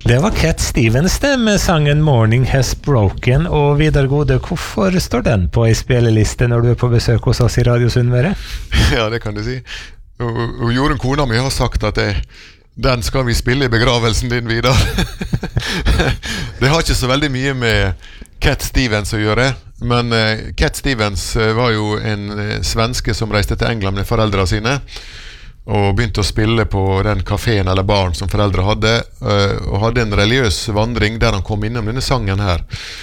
Det var Cat Stevens det med sangen Morning Has Broken, og Vidar Gode, hvorfor står den på en spilleliste når du er på besøk hos oss i Radio Sunnmøre? Ja, det kan du si. Og Jorunn, kona mi, har sagt at den skal vi spille i begravelsen din, Vidar. Det har ikke så veldig mye med Cat Stevens å gjøre, men Cat Stevens var jo en svenske som reiste til England med foreldrene sine, og begynte å spille på den kaféen eller baren som foreldre hadde, og hadde en religiøs vandring der han kom innom denne sangen her.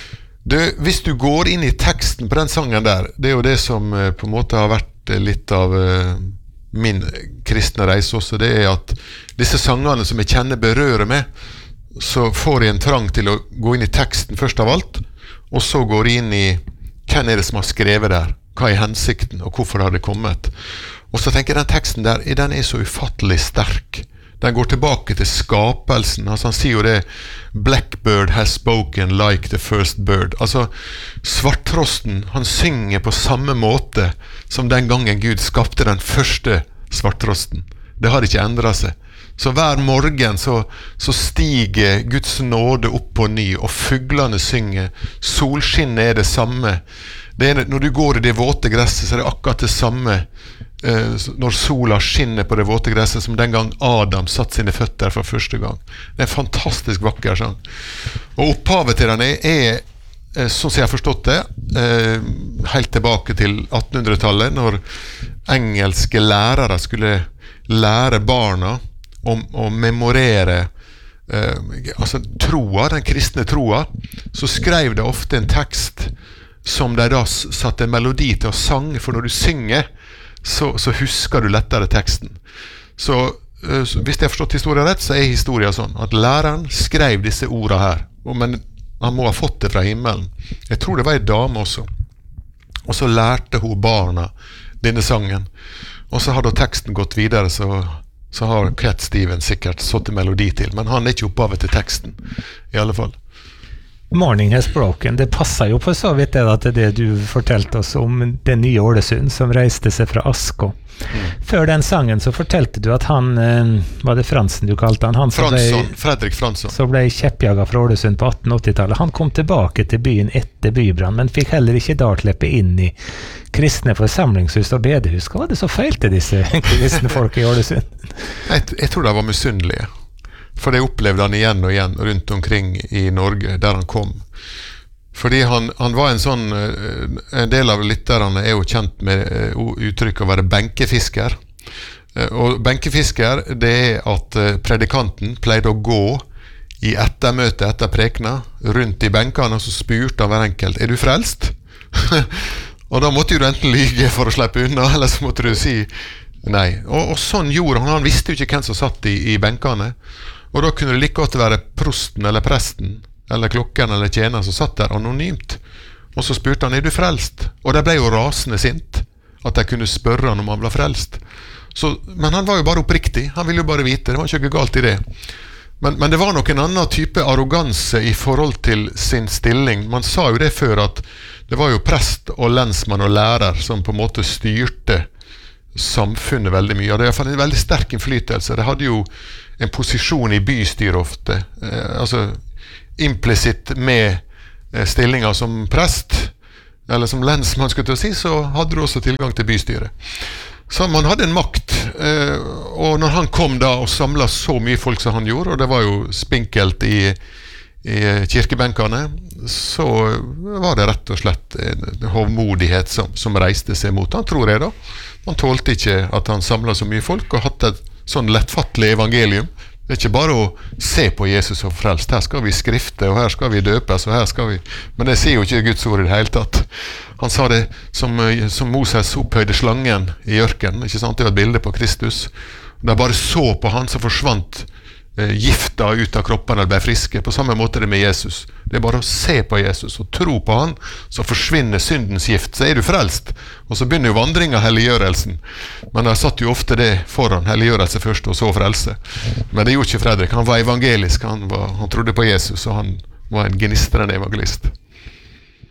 Hvis du går inn i teksten på den sangen der, det er jo det som på en måte har vært litt av min kristne reise også, det er at disse sangene som jeg kjenner berører meg, så får jeg en trang til å gå inn i teksten først av alt, og så går jeg inn i hvem er det som har skrevet der, hva er hensikten, og hvorfor har det kommet. Og så tenker jeg den teksten der, den er så ufattelig sterk. Den går tilbake til skapelsen. Altså han sier jo det, Blackbird has spoken like the first bird. Altså svarttrosten, han synger på samme måte som den gangen Gud skapte den første svarttrosten. Det har ikke endret seg. Så hver morgen så stiger Guds nåde opp på ny, og fuglene synger, solskinnet er det samme. Når du går i det våte gresset, så er det akkurat det samme når sola skinner på det våte gresset som den gang Adam satt sine føtter for første gang. Det er en fantastisk vakker sang. Og opphavet til den er sånn som jeg har forstått det, helt tilbake til 1800-tallet, når engelske lærere skulle lære barna om å memorere altså troa, den kristne troa, så skrev det ofte en tekst som de da satte en melodi til å sange, for når du synger, så husker du lettere teksten. Så hvis jeg har forstått historien rett, så er historien sånn at læreren skrev disse ordene her, men han må ha fått det fra himmelen. Jeg tror det var en dame også. Og så lærte hun barna denne sangen. Og så har da teksten gått videre, så har Cat Stevens sikkert satt en melodi til, men han er ikke opphavet til teksten, i alle fall. Morning Has Broken, det passer jo på så vidt det du fortalte oss om det nye Ålesund som reiste seg fra Askå. Før den sangen så fortalte du at han, var det Fransen du kalte han? Fredrik Fransson. Så ble kjeppjaget fra Ålesund på 1880-tallet. Han kom tilbake til byen etter bybrann, men fikk heller ikke da slippe inn i kristne forsamlingshus og bedehus. Hva var det så feilte disse kristne folk i Ålesund? Jeg tror de var misunnelige. For det opplevde han igjen og igjen rundt omkring i Norge, der han kom. Fordi han var en del av lytterne er jo kjent med uttrykk å være benkefisker. Og benkefisker, det er at predikanten pleide å gå i ettermøte etter prekena, rundt i benkene, og så spurte han hver enkelt, er du frelst? Og da måtte du enten lyge for å slippe unna, eller så måtte du si nei. Og sånn gjorde han visste jo ikke hvem som satt i benkene. Og da kunne det like godt være prosten eller presten, eller klokken eller tjeneren som satt der anonymt. Og så spurte han, er du frelst? Og de ble jo rasende sint, at de kunne spørre han om han var frelst. Men han var jo bare oppriktig, han ville jo bare vite, det var ikke galt i det. Men det var nok en annen type arroganse i forhold til sin stilling. Man sa jo det før at det var jo prest og lensmann og lærer som på en måte styrte samfunnet veldig mye. Og det er i hvert fall en veldig sterk innflytelse. Det hadde jo en posisjon i bystyret ofte, altså implisitt med stillinger som prest, eller som lensmann skulle til å si, så hadde du også tilgang til bystyret. Så man hadde en makt, og når han kom da og samlet så mye folk som han gjorde, og det var jo spinkelt i kirkebenkene, så var det rett og slett en hovmodighet som reiste seg mot han, tror jeg da. Man tålte ikke at han samlet så mye folk, og hatt et sånn lettfattelig evangelium. Det er ikke bare å se på Jesus og frelst. Her skal vi skrifte, og her skal vi døpes, og her skal vi... Men det sier jo ikke Guds ord i det hele tatt. Han sa det som Moses opphøyde slangen i ørkenen, ikke sant? Det var et bilde på Kristus. Da bare så på han, så forsvant gifta ut av kroppen eller ble friske. På samme måte det med Jesus. Det er bare å se på Jesus og tro på han, så forsvinner syndens gift. Så er du frelst. Og så begynner jo vandringen av helliggjørelsen. Men jeg satt jo ofte det foran helliggjørelse først, og så frelse. Men det gjorde ikke Fredrik. Han var evangelisk. Han trodde på Jesus, og han var en gnistrende evangelist.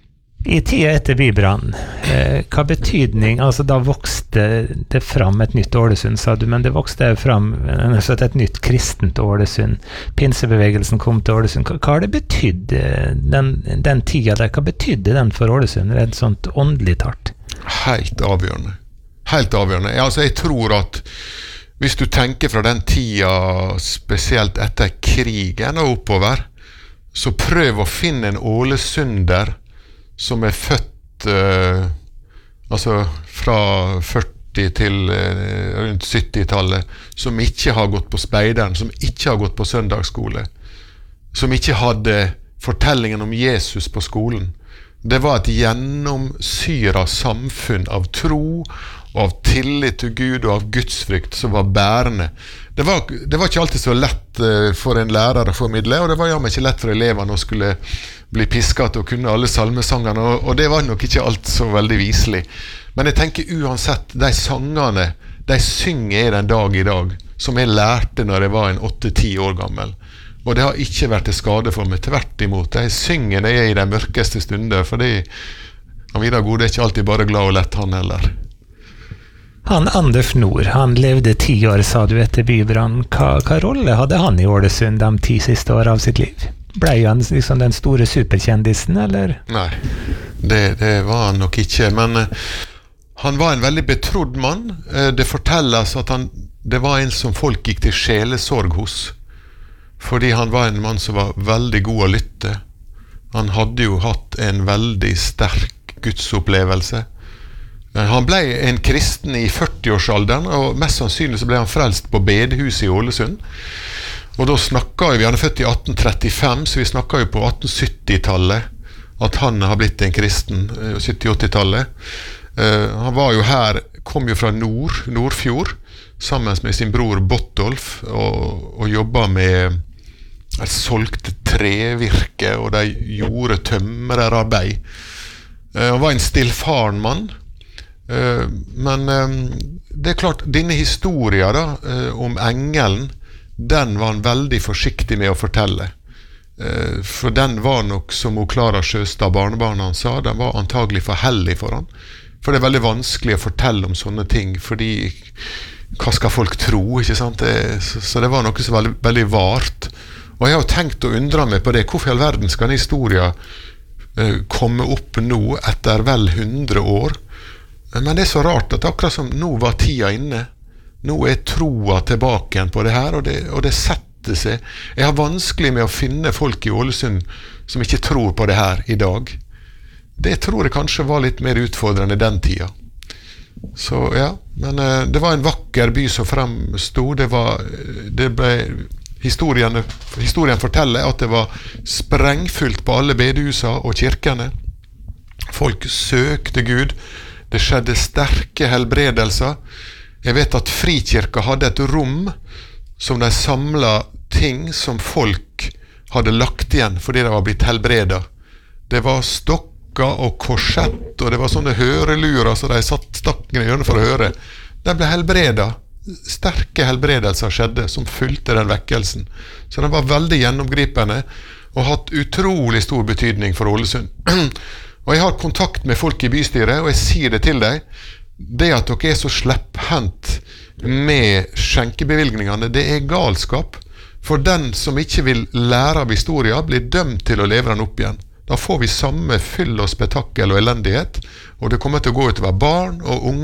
I tida etter bybrannen, hva betydning, altså da vokste det fram et nytt Ålesund, sa du, men det vokste fram et nytt kristent Ålesund. Pinsebevegelsen kom til Ålesund. Hva har det betydd, den tida der, hva betydde den for Ålesund, et sånt åndelig tart? Helt avgjørende. Helt avgjørende. Altså, jeg tror at hvis du tenker fra den tida, spesielt etter krigen og oppover, så prøv å finne en ålesunder som født altså fra 40 til rundt 70-tallet, som ikke har gått på speideren, som ikke har gått på søndagsskole, som ikke hadde fortellingen om Jesus på skolen. Det var et gjennomsyret samfunn av tro, av tillit til Gud og av gudsfrykt som var bærende. Det var ikke alltid så lett for en lærer å formidle, og det var jammen ikke lett for elevene å skulle bli pisket og kunne alle salmesangene, og det var nok ikke alt så veldig viselig. Men jeg tenker uansett, de sangene, de synger jeg den dag i dag, som jeg lærte når jeg var en 8-10 år gammel. Og det har ikke vært til skade for meg, tvert imot. Jeg synger det i de mørkeste stunder, fordi Vidar Gode ikke alltid bare glad og lett, han heller. Han Anders Nord, han levde 10 år, sa du, etter bybrannen. Hva rolle hadde han i Ålesund de 10 siste år av sitt liv? Ble han liksom den store superkjendisen, eller? Nei, det var han nok ikke, men han var en veldig betrodd mann. Det fortelles at det var en som folk gikk til sjelesorg hos, fordi han var en mann som var veldig god å lytte. Han hadde jo hatt en veldig sterk gudsopplevelse. Han ble en kristen i 40-årsalderen, og mest sannsynlig så ble han frelst på bedehuset i Ålesund. Og da snakket vi, han født i 1835, så vi snakket jo på 1870-tallet, at han har blitt en kristen, 70-80-tallet. Han var jo her, kom jo fra Nordfjord, sammen med sin bror Bottolf, og jobbet med solgt trevirke, og de gjorde tømrerarbeid. Han var en stillfaren mann, men det klart, denne historien da, om engelen, den var han veldig forsiktig med å fortelle. For den var nok, som Klara Sjøstad, barnebarnet han sa, den var antagelig for hellig for han. For det veldig vanskelig å fortelle om sånne ting, fordi hva skal folk tro, ikke sant? Så det var noe som var veldig vart. Og jeg har tenkt å undre meg på det, hvorfor i all verden skal en historie komme opp nå etter vel 100 år? Men det så rart at akkurat som nå var tida inne, nå troa tilbake igjen på det her, og det setter seg. Jeg har vanskelig med å finne folk i Ålesund som ikke tror på det her i dag. Det tror jeg kanskje var litt mer utfordrende den tida. Så ja, men det var en vakker by som fremstod. Historien forteller at det var sprengfullt på alle bedehusene og kirkene. Folk søkte Gud. Det skjedde sterke helbredelser. Jeg vet at Frikirka hadde et rom som de samlet ting som folk hadde lagt igjen fordi de var blitt helbredet. Det var stokker og korsett, og det var sånne hørelurer så de stakk i hjørnet for å høre. De ble helbredet. Sterke helbredelser skjedde som fulgte den vekkelsen. Så den var veldig gjennomgripende og hatt utrolig stor betydning for Ålesund. Og jeg har kontakt med folk i bystyret, og jeg sier det til deg. Det at dere så slepphendt med skjenkebevilgningene, det galskap. For den som ikke vil lære av historien, blir dømt til å leve den opp igjen. Da får vi samme fyll og spetakkel og elendighet, og det kommer til å gå utover barn og unge.